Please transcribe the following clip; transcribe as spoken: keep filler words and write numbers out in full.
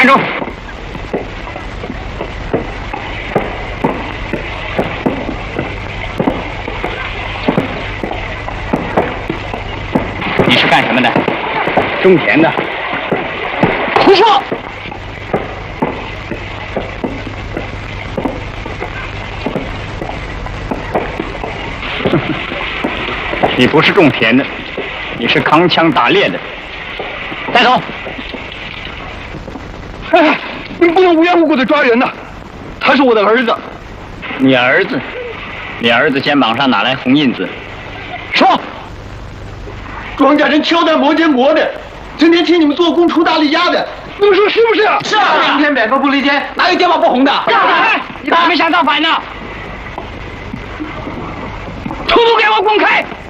站住！你是干什么的？种田的。胡说！你不是种田的，你是扛枪打猎的。带走！ 哎，你不能无缘无故的抓人呐！他是我的儿子。 你儿子？你儿子肩膀上哪来红印子？说！ 庄稼人敲打磨尖磨的，整天替你们做工出大力压的，你们说是不是？ 是啊， 明天百分不离间，哪有肩膀不红的？ 哎，你还没想造反呢！统统给我滚开！